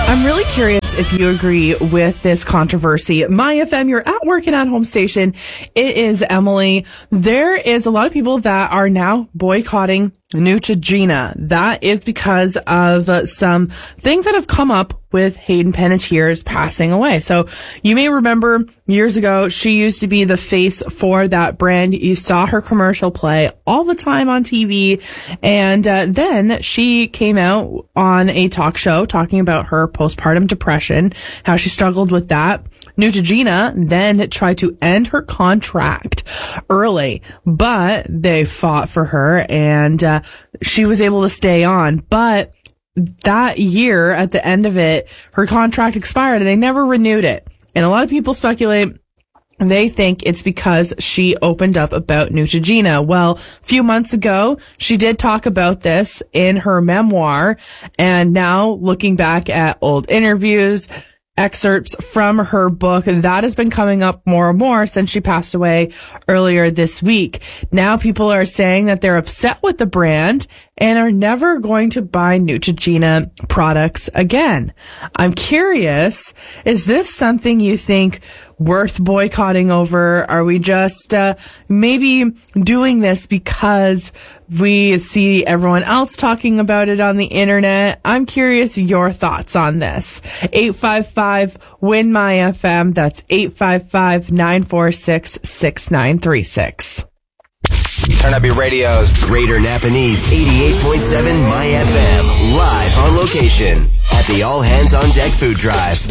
I'm really curious if you agree with this controversy. My FM, you're at work and at home station. It is Emily. There is a lot of people that are now boycotting Neutrogena. That is because of some things that have come up with Hayden Panettiere's passing away. So you may remember years ago, she used to be the face for that brand. You saw her commercial play all the time on TV. And then she came out on a talk show talking about her postpartum depression, how she struggled with that. Neutrogena then tried to end her contract early, but they fought for her and she was able to stay on. But that year, at the end of it, her contract expired and they never renewed it. And a lot of people speculate they think it's because she opened up about Neutrogena. Well, a few months ago, she did talk about this in her memoir. And now looking back at old interviews, excerpts from her book, that has been coming up more and more since she passed away earlier this week. Now people are saying that they're upset with the brand and are never going to buy Neutrogena products again. I'm curious, is this something you think worth boycotting over? Are we just maybe doing this because we see everyone else talking about it on the internet? I'm curious your thoughts on this. 855-WIN-MY-FM. That's 855-946-6936. Turn up your radios. Greater Napanese 88.7 My FM. Live on location at the All Hands on Deck Food Drive.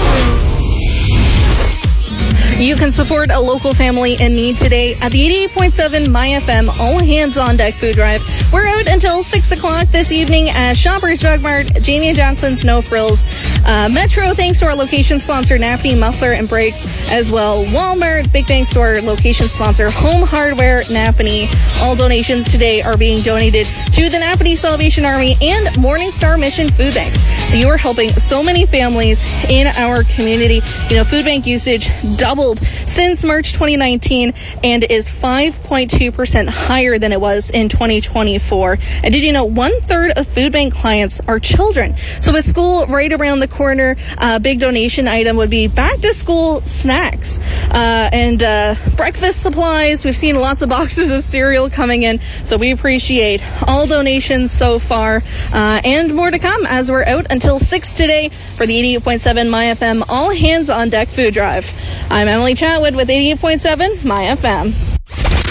You can support a local family in need today at the 88.7 My FM All Hands on Deck Food Drive. We're out until 6 o'clock this evening at Shoppers Drug Mart, Jamie and Jacqueline's No Frills, Metro, thanks to our location sponsor, Napanee Muffler and Brakes, as well Walmart, big thanks to our location sponsor, Home Hardware Napanee. All donations today are being donated to the Napanee Salvation Army and Morningstar Mission Food Banks. So you are helping so many families in our community. You know, food bank usage doubled since March 2019 and is 5.2% higher than it was in 2024. And did you know 1/3 of food bank clients are children? So with school right around the corner, a big donation item would be back to school snacks and breakfast supplies. We've seen lots of boxes of cereal coming in, so we appreciate all donations so far and more to come as we're out until 6 today for the 88.7 My FM All Hands on Deck Food Drive. I'm Emily Chatwood with 88.7 My FM.